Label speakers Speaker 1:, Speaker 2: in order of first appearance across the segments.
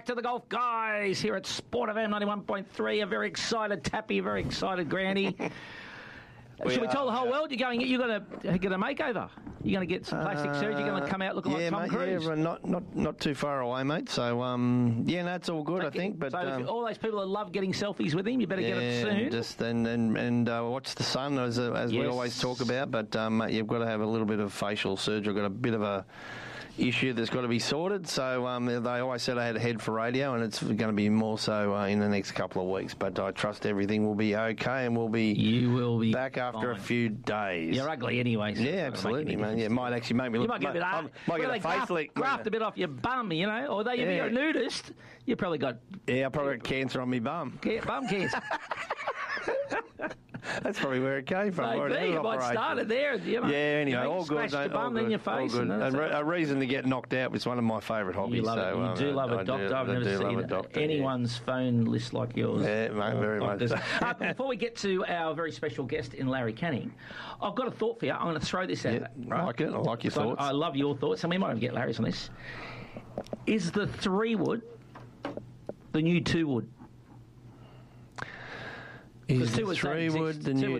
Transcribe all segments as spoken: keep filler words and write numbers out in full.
Speaker 1: back to the Golf Guys here at Sport F M ninety-one point three. A very excited Tappy, a very excited Granny. We Should we tell the whole world you're going? You're going to get a makeover. You're going to get some plastic uh, surgery. You're going to come out looking
Speaker 2: yeah,
Speaker 1: like Tom
Speaker 2: mate,
Speaker 1: Cruise.
Speaker 2: Yeah, not not not too far away, mate. So um, yeah, no, it's all good,
Speaker 1: so
Speaker 2: I think. But
Speaker 1: so
Speaker 2: um,
Speaker 1: all those people that love getting selfies with him, you better
Speaker 2: yeah,
Speaker 1: get it soon.
Speaker 2: Just and and, and uh, watch the sun as as
Speaker 1: yes.
Speaker 2: we always talk about. But um, mate, you've got to have a little bit of facial surgery. Got a bit of a issue that's got to be sorted. So um, they always said I had a head for radio, and it's going to be more so uh, in the next couple of weeks. But I trust everything will be okay, and we'll be
Speaker 1: you will be
Speaker 2: back after
Speaker 1: fine.
Speaker 2: a few days.
Speaker 1: You're ugly anyway. So
Speaker 2: yeah, absolutely, man. Yeah, it might actually make me look.
Speaker 1: You might get a bit,
Speaker 2: might,
Speaker 1: hard.
Speaker 2: might get
Speaker 1: well,
Speaker 2: a face lick.
Speaker 1: Graft a bit off your bum, you know. Although if
Speaker 2: Yeah.
Speaker 1: you're a nudist, you probably got
Speaker 2: yeah, I probably got cancer on my bum.
Speaker 1: bum cancer.
Speaker 2: That's probably where it came from.
Speaker 1: Maybe, you might start it there. You know,
Speaker 2: yeah, anyway,
Speaker 1: you know,
Speaker 2: all good.
Speaker 1: Smashed your bum
Speaker 2: all good,
Speaker 1: in your face.
Speaker 2: all good.
Speaker 1: And,
Speaker 2: and re- a reason to get knocked out was one of my favourite hobbies.
Speaker 1: You love
Speaker 2: so,
Speaker 1: it. You
Speaker 2: um,
Speaker 1: do love
Speaker 2: I
Speaker 1: a doctor.
Speaker 2: Do,
Speaker 1: I've
Speaker 2: I
Speaker 1: never
Speaker 2: do
Speaker 1: seen
Speaker 2: love a doctor,
Speaker 1: anyone's
Speaker 2: yeah.
Speaker 1: phone list like yours.
Speaker 2: Yeah, mate, very
Speaker 1: like
Speaker 2: much.
Speaker 1: uh, before we get to our very special guest in Larry Canning, I've got a thought for you. I'm going to throw this out.
Speaker 2: Yeah,
Speaker 1: right?
Speaker 2: I like it. I like your
Speaker 1: so
Speaker 2: thoughts.
Speaker 1: I love your thoughts, and we might even get Larry's on this. Is the three wood the new two wood?
Speaker 2: Is the three wood the new?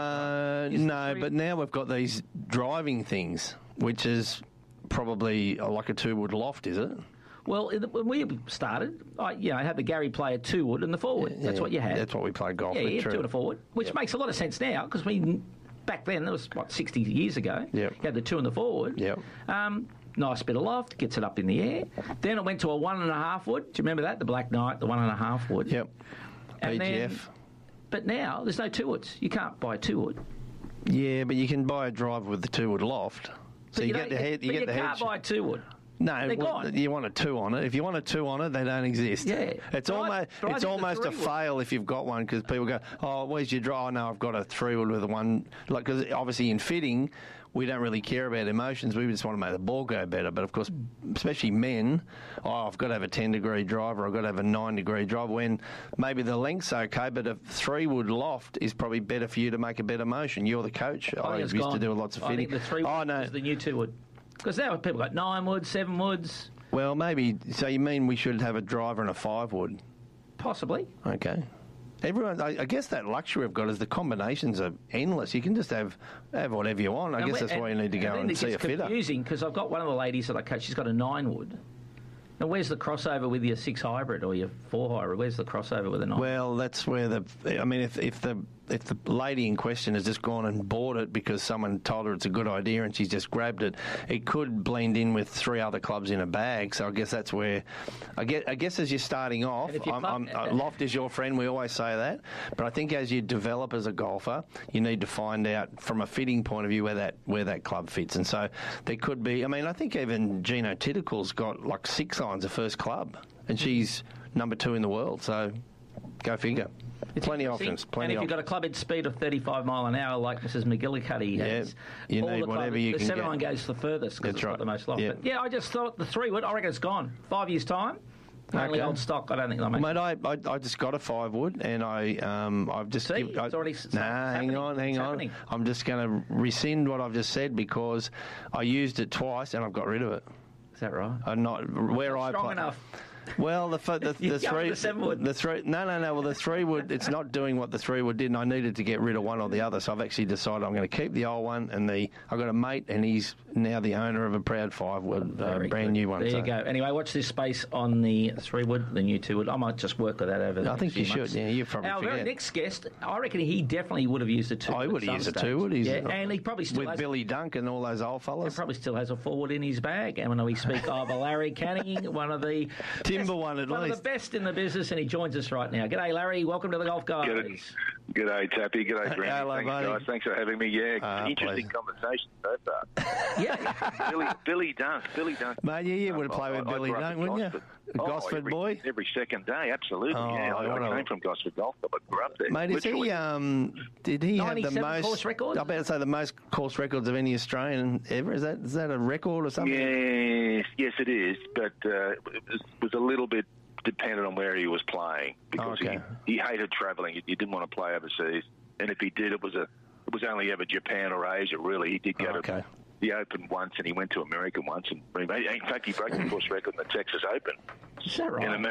Speaker 2: Uh, no, but now we've got these driving things, which is probably like a two wood loft, is it?
Speaker 1: Well, when we started, I, you know, I had the Gary player two wood and the forward. Yeah, that's what you had.
Speaker 2: That's what we played golf
Speaker 1: yeah,
Speaker 2: with.
Speaker 1: Yeah,
Speaker 2: true.
Speaker 1: two and a forward, which
Speaker 2: yep.
Speaker 1: makes a lot of sense now because we back then that was what sixty years ago.
Speaker 2: Yep.
Speaker 1: You had the two and the forward.
Speaker 2: Yep.
Speaker 1: Um, nice bit of loft, gets it up in the air. Then it went to a one and a half wood. Do you remember that? The Black Knight, the one and a half wood.
Speaker 2: Yep.
Speaker 1: And
Speaker 2: B G F.
Speaker 1: Then, but now there's no two woods. You can't buy a two wood.
Speaker 2: Yeah, but you can buy a driver with the two wood loft. So
Speaker 1: but
Speaker 2: you,
Speaker 1: you
Speaker 2: get the head. You
Speaker 1: but
Speaker 2: get
Speaker 1: you
Speaker 2: the
Speaker 1: can't
Speaker 2: head.
Speaker 1: buy a two wood.
Speaker 2: No,
Speaker 1: They're
Speaker 2: well,
Speaker 1: gone.
Speaker 2: you want a two on it. If you want a two on it, they don't exist.
Speaker 1: Yeah,
Speaker 2: it's
Speaker 1: but
Speaker 2: almost
Speaker 1: I,
Speaker 2: it's almost a fail if you've got one because people go, "Oh, where's your drive?" Oh, no, I've got a three wood with a one. Like because obviously in fitting, we don't really care about emotions. We just want to make the ball go better. But of course, especially men, oh, I've got to have a ten degree driver. I've got to have a nine degree driver. When maybe the length's okay, but a three wood loft is probably better for you to make a better motion. You're the coach. I,
Speaker 1: I
Speaker 2: used
Speaker 1: gone.
Speaker 2: to do lots of
Speaker 1: I
Speaker 2: fitting.
Speaker 1: think the three wood
Speaker 2: oh, no.
Speaker 1: is the new two wood because now people got nine woods, seven woods.
Speaker 2: Well, maybe. So you mean we should have a driver and a five wood?
Speaker 1: Possibly.
Speaker 2: Okay. Everyone, I, I guess that luxury we've got is the combinations are endless. You can just have have whatever you want. I
Speaker 1: and
Speaker 2: guess that's why you need to go and, and see a fitter.
Speaker 1: It's confusing because I've got one of the ladies that I coach. She's got a nine wood. Now, where's the crossover with your six hybrid or your four hybrid? Where's the crossover with a nine?
Speaker 2: Well, that's where the. I mean, if if the if the lady in question has just gone and bought it because someone told her it's a good idea and she's just grabbed it, it could blend in with three other clubs in a bag. So I guess that's where. I guess, I guess as you're starting off,
Speaker 1: you're
Speaker 2: I'm,
Speaker 1: club,
Speaker 2: I'm, uh, loft is your friend. We always say that, but I think as you develop as a golfer, you need to find out from a fitting point of view where that where that club fits. And so there could be. I mean, I think even Gino Titical's got like six irons a first club, and she's number two in the world. So go figure.
Speaker 1: It's
Speaker 2: plenty of options. Plenty.
Speaker 1: And if you've got a club head speed of thirty-five mile an hour, like Missus McGillicuddy has,
Speaker 2: yeah, you
Speaker 1: all
Speaker 2: need
Speaker 1: the
Speaker 2: whatever
Speaker 1: club,
Speaker 2: you
Speaker 1: the
Speaker 2: can
Speaker 1: seven
Speaker 2: get.
Speaker 1: iron goes the furthest because it's
Speaker 2: right.
Speaker 1: got the most loft.
Speaker 2: Yeah.
Speaker 1: But yeah, I just thought the three wood. I reckon it's gone. Five years time. Only
Speaker 2: Okay.
Speaker 1: old stock. I don't think they'll make.
Speaker 2: Mate, I, I I just got a five wood, and I um I've just
Speaker 1: See,
Speaker 2: give, I,
Speaker 1: it's already
Speaker 2: nah.
Speaker 1: it's
Speaker 2: Hang
Speaker 1: happening.
Speaker 2: on, hang
Speaker 1: It's
Speaker 2: on.
Speaker 1: happening.
Speaker 2: I'm just going to rescind what I've just said because I used it twice and I've got rid of it.
Speaker 1: Is that right?
Speaker 2: I'm not where I
Speaker 1: Strong
Speaker 2: play.
Speaker 1: enough.
Speaker 2: Well, the the, the,
Speaker 1: You
Speaker 2: the
Speaker 1: go
Speaker 2: three,
Speaker 1: with the seven wood.
Speaker 2: the three, no, no, no. Well, the three wood, it's not doing what the three wood did, and I needed to get rid of one or the other. So I've actually decided I'm going to keep the old one, and the I've got a mate, and he's now the owner of a proud five wood, uh, brand
Speaker 1: good.
Speaker 2: new one.
Speaker 1: There
Speaker 2: so.
Speaker 1: you go. Anyway, watch this space on the three wood, the new two wood. I might just work with that over. The
Speaker 2: I think
Speaker 1: next
Speaker 2: you
Speaker 1: few
Speaker 2: should.
Speaker 1: months.
Speaker 2: Yeah, you probably
Speaker 1: Our
Speaker 2: forget.
Speaker 1: very next guest, I reckon he definitely would have used a two.
Speaker 2: I would have used a
Speaker 1: stage.
Speaker 2: two wood. He's
Speaker 1: Yeah, and he probably still
Speaker 2: with
Speaker 1: has,
Speaker 2: Billy Dunk and all those old
Speaker 1: He
Speaker 2: fellas.
Speaker 1: probably still has a forward in his bag. And when we speak of Larry Canning, one of the
Speaker 2: Timber
Speaker 1: best,
Speaker 2: one at
Speaker 1: one
Speaker 2: least.
Speaker 1: of the best in the business, and he joins us right now. G'day, Larry. Welcome to the Golf Guys.
Speaker 3: G'day, G'day Tappy. G'day, Brandy.
Speaker 2: Hello,
Speaker 3: Thanks,
Speaker 2: buddy.
Speaker 3: guys. Thanks for having me. Yeah,
Speaker 2: Ah,
Speaker 3: interesting
Speaker 2: pleasure.
Speaker 3: conversation so far.
Speaker 1: Yeah.
Speaker 3: Billy, Billy Dunk. Billy Dunk.
Speaker 2: Mate, yeah, you would
Speaker 3: Um,
Speaker 2: play with
Speaker 3: I- I
Speaker 2: Billy
Speaker 3: grew up
Speaker 2: Dunk,
Speaker 3: in
Speaker 2: wouldn't you?
Speaker 3: Gosford.
Speaker 2: A Gosford
Speaker 3: oh, every,
Speaker 2: boy?
Speaker 3: Every second day, absolutely.
Speaker 2: Oh,
Speaker 3: yeah, I,
Speaker 2: what
Speaker 3: I
Speaker 2: a-
Speaker 3: came from Gosford Golf Club. I grew up there.
Speaker 2: Mate, is
Speaker 3: literally.
Speaker 2: he, um, did he have the
Speaker 1: ninety-seven
Speaker 2: most...
Speaker 1: course records?
Speaker 2: I better say the most course records of any Australian ever. Is that is that a record or something?
Speaker 3: Yes, yes, it is. But uh, it was, was a little bit dependent on where he was playing because
Speaker 2: Okay.
Speaker 3: he, he hated travelling. He, he didn't want to play overseas, and if he did, it was a it was only ever Japan or Asia. Really, he did go
Speaker 2: Oh, okay.
Speaker 3: to the Open once, and he went to America once, and in fact, he broke the course record in the Texas Open.
Speaker 1: Is that right?
Speaker 3: In